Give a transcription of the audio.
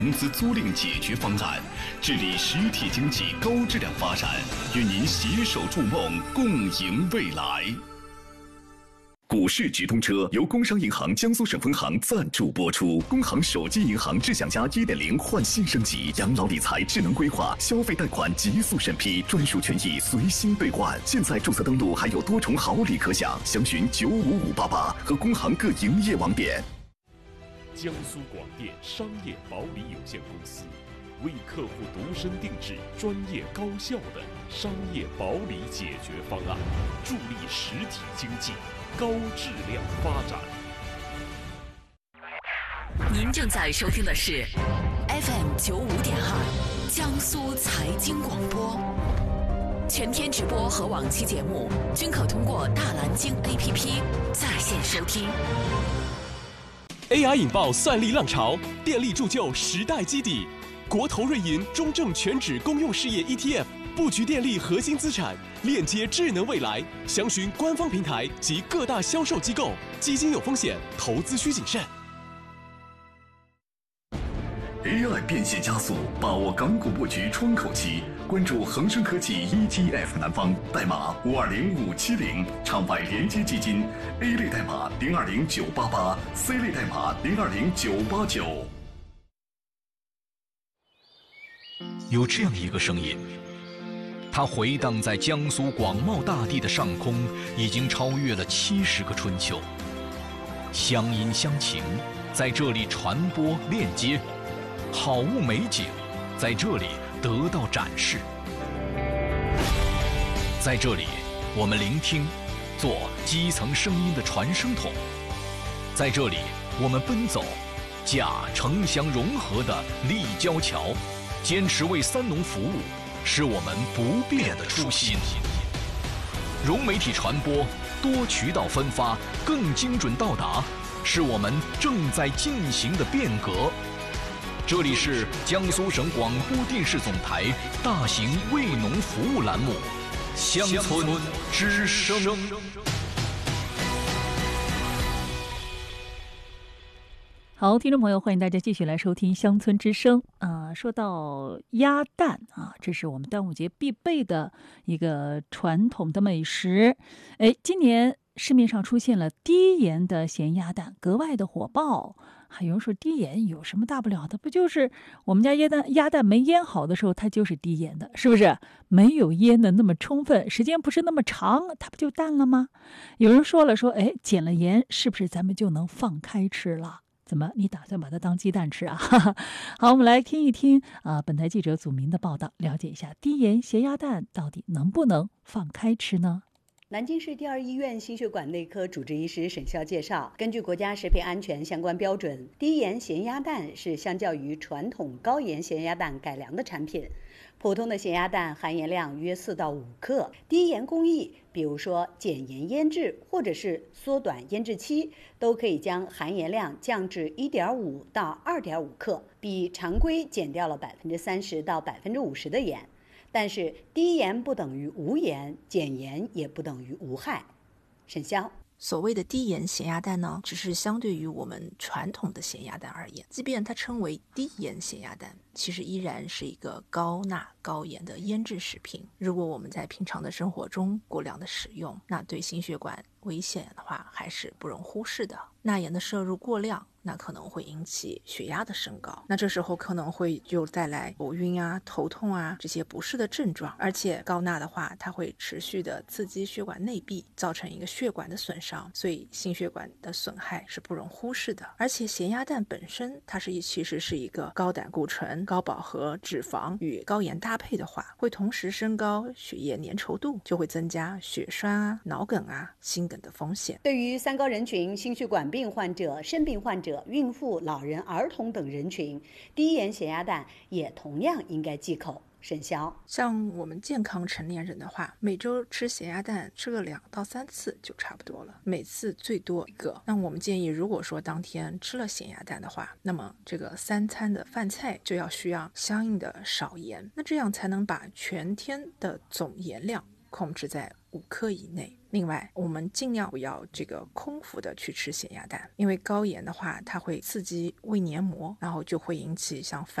融资租赁解决方案，致力实体经济高质量发展，与您携手筑梦，共赢未来。股市直通车由工商银行江苏省分行赞助播出。工行手机银行智享家 1.0 焕新升级，养老理财智能规划，消费贷款极速审批，专属权益随心兑换。现在注册登录还有多重好礼可享，详询95588和工行各营业网点。 江苏广电商业保理有限公司为客户度身定制专业高效的商业保理解决方案，助力实体经济高质量发展。 您正在收听的是 FM95.2 江苏财经广播，全天直播和往期节目均可通过大蓝鲸 APP 在线收听。 AI 引爆算力浪潮，电力铸就时代基底。国投瑞银中证全指公用事业 ETF 布局电力核心资产，链接智能未来。详询官方平台及各大销售机构。基金有风险，投资需谨慎。 AI 变现加速，把握港股布局窗口期。关注恒生科技 ETF 南方，代码520570，场外连接基金 A 类代码020988 ，C 类代码020989。 有这样一个声音，它回荡在江苏广袤大地的上空，已经超越了70个春秋。乡音乡情在这里传播链接，好物美景在这里得到展示。在这里，我们聆听，做基层声音的传声筒；在这里，我们奔走，架城乡融合的立交桥。坚持为三农服务，是我们不变的初心。融媒体传播，多渠道分发，更精准到达，是我们正在进行的变革。这里是江苏省广播电视总台大型为农服务栏目《乡村之声》。 好，听众朋友，欢迎大家继续来收听《乡村之声》说到鸭蛋啊，这是我们端午节必备的一个传统的美食。今年市面上出现了低盐的咸鸭蛋，格外的火爆。还有人说低盐有什么大不了的？不就是我们家鸭蛋没腌好的时候，它就是低盐的，是不是？没有腌的那么充分，时间不是那么长，它不就淡了吗？有人说了，减了盐，是不是咱们就能放开吃了？怎么，你打算把它当鸡蛋吃啊？好，我们来听一听本台记者祖明的报道，了解一下低盐咸鸭蛋到底能不能放开吃呢？ 南京市第二医院心血管内科主治医师沈笑介绍，根据国家食品安全相关标准，低盐咸鸭蛋是相较于传统高盐咸鸭蛋改良的产品。普通的咸鸭蛋含盐量约4到5克，低盐工艺，比如说减盐腌制或者是缩短腌制期，都可以将含盐量降至1.5到2.5克，比常规减掉了30%到50%的盐。但是低盐不等于无盐，减盐也不等于无害。沈笑， 所谓的低盐咸鸭蛋呢，只是相对于我们传统的咸鸭蛋而言，即便它称为低盐咸鸭蛋，其实依然是一个高钠高盐的腌制食品。如果我们在平常的生活中过量的使用，那对心血管危险的话还是不容忽视的。钠盐的摄入过量，那可能会引起血压的升高，那这时候可能会就带来头晕啊、头痛啊这些不适的症状。而且高钠的话，它会持续的刺激血管内壁，造成一个血管的损伤，所以心血管的损害是不容忽视的。而且咸鸭蛋本身它其实是一个高胆固醇、高饱和脂肪与高盐搭配的话，会同时升高血液粘稠度，就会增加血栓啊、脑梗啊、心梗的风险。 对于三高人群、心血管病患者、肾病患者、孕妇、老人、儿童等人群，低盐咸鸭蛋也同样应该忌口。沈笑， 像我们健康成年人的话，每周吃咸鸭蛋吃个2到3次就差不多了，每次最多1个。那我们建议，如果说当天吃了咸鸭蛋的话，那么这个3餐的饭菜就需要相应的少盐，那这样才能把全天的总盐量控制在5克以内。另外我们尽量不要这个空腹的去吃咸鸭蛋，因为高盐的话它会刺激胃黏膜，然后就会引起像